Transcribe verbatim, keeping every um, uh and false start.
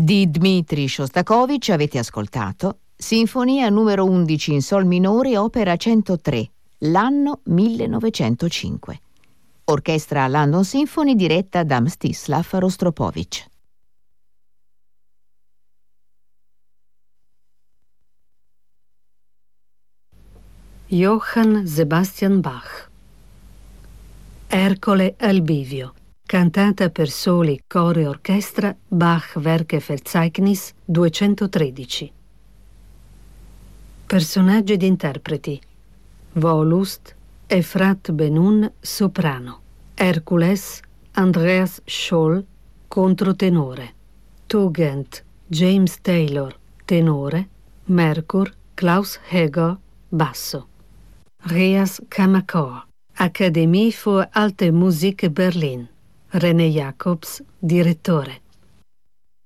Di Dmitri Shostakovich avete ascoltato Sinfonia numero undici in sol minore, opera centotré, l'anno millenovecentocinque. Orchestra London Symphony diretta da Mstislav Rostropovich. Johann Sebastian Bach. Ercole al bivio. Cantata per soli, coro e orchestra, Bach Werkverzeichnis duecentotredici. Personaggi ed interpreti: Wohlust, Efrat Benun, soprano; Hercules, Andreas Scholl, controtenore; Tugend, James Taylor, tenore; Merkur, Klaus Heger, basso. Rias Kammerchor, Akademie für Alte Musik Berlin. René Jacobs, direttore.